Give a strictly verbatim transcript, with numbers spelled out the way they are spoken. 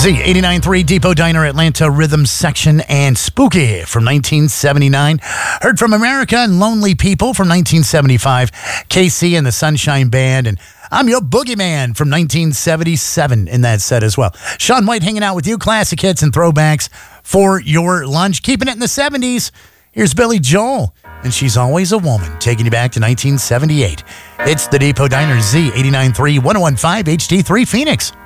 Z eighty-nine point three Depot Diner Atlanta Rhythm Section and Spooky from nineteen seventy-nine. Heard from America and Lonely People from nineteen seventy-five. K C and the Sunshine Band and I'm Your Boogeyman from nineteen seventy-seven in that set as well. Sean White hanging out with you. Classic hits and throwbacks for your lunch. Keeping it in the seventies. Here's Billy Joel and She's Always a Woman, taking you back to nineteen seventy-eight. It's the Depot Diner, Z eighty-nine point three, ten fifteen H D three Phoenix.